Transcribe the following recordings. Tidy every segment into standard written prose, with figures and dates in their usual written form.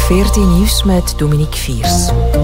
14 Nieuws met Dominique Viers.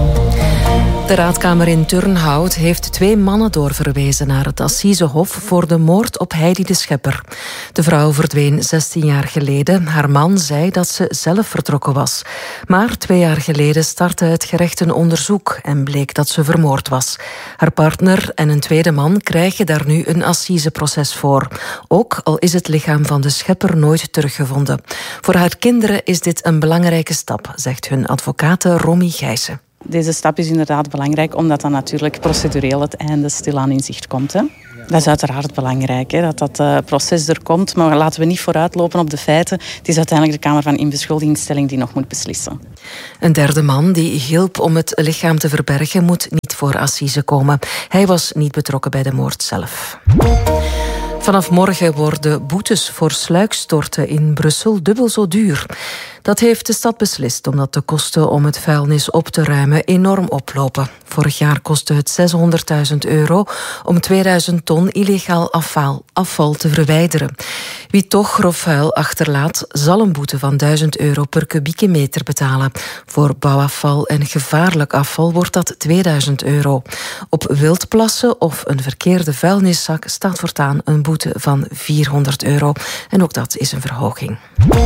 De raadkamer in Turnhout heeft 2 mannen doorverwezen naar het Assisehof voor de moord op Heidi de Schepper. De vrouw verdween 16 jaar geleden. Haar man zei dat ze zelf vertrokken was. Maar 2 jaar geleden startte het gerecht een onderzoek en bleek dat ze vermoord was. Haar partner en een tweede man krijgen daar nu een assiseproces voor. Ook al is het lichaam van de Schepper nooit teruggevonden. Voor haar kinderen is dit een belangrijke stap, zegt hun advocate Romy Gijssen. Deze stap is inderdaad belangrijk, omdat dan natuurlijk procedureel het einde stilaan in zicht komt. Hè. Dat is uiteraard belangrijk, hè, dat proces er komt. Maar laten we niet vooruitlopen op de feiten. Het is uiteindelijk de Kamer van Inbeschuldigingsstelling die nog moet beslissen. Een derde man die hielp om het lichaam te verbergen moet niet voor assise komen. Hij was niet betrokken bij de moord zelf. Vanaf morgen worden boetes voor sluikstorten in Brussel dubbel zo duur. Dat heeft de stad beslist omdat de kosten om het vuilnis op te ruimen enorm oplopen. Vorig jaar kostte het €600.000 om 2000 ton illegaal afval te verwijderen. Wie toch grof vuil achterlaat, zal een boete van €1000 per kubieke meter betalen. Voor bouwafval en gevaarlijk afval wordt dat €2000. Op wildplassen of een verkeerde vuilniszak staat voortaan een boete van €400. En ook dat is een verhoging.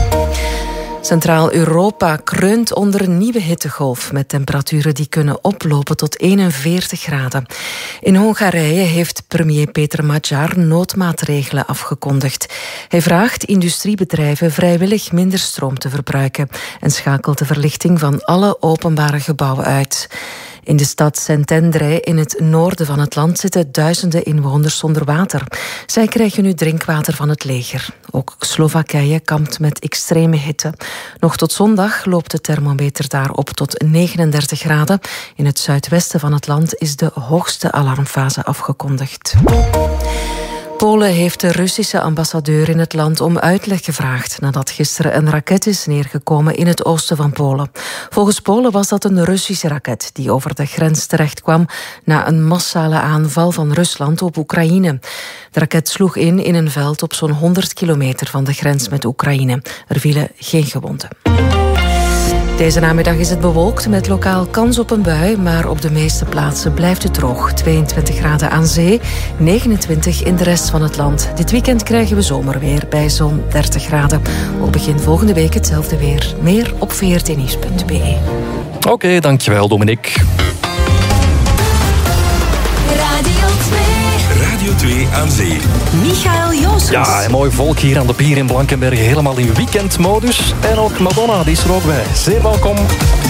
Centraal-Europa kreunt onder een nieuwe hittegolf met temperaturen die kunnen oplopen tot 41 graden. In Hongarije heeft premier Peter Magyar noodmaatregelen afgekondigd. Hij vraagt industriebedrijven vrijwillig minder stroom te verbruiken en schakelt de verlichting van alle openbare gebouwen uit. In de stad Szentendre in het noorden van het land zitten duizenden inwoners zonder water. Zij krijgen nu drinkwater van het leger. Ook Slowakije kampt met extreme hitte. Nog tot zondag loopt de thermometer daar op tot 39 graden. In het zuidwesten van het land is de hoogste alarmfase afgekondigd. Polen heeft de Russische ambassadeur in het land om uitleg gevraagd nadat gisteren een raket is neergekomen in het oosten van Polen. Volgens Polen was dat een Russische raket die over de grens terechtkwam na een massale aanval van Rusland op Oekraïne. De raket sloeg in een veld op zo'n 100 kilometer van de grens met Oekraïne. Er vielen geen gewonden. Deze namiddag is het bewolkt met lokaal kans op een bui, maar op de meeste plaatsen blijft het droog. 22 graden aan zee, 29 in de rest van het land. Dit weekend krijgen we zomerweer bij zo'n 30 graden. Ook begin volgende week hetzelfde weer. Meer op vrtnieuws.be. Oké, dankjewel Dominique. Radio 2 aan zee. Michael Joosens. Ja, en mooi volk hier aan de pier in Blankenberge. Helemaal in weekendmodus. En ook Madonna, die is er ook bij. Zeer welkom.